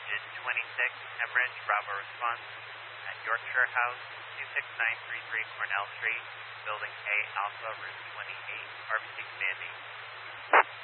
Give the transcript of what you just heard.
Engine 26, Hemorrhage, Bravo response at Yorkshire House, 26933 Cornell Street, Building A Alpha, Route 28, RBC Commanding.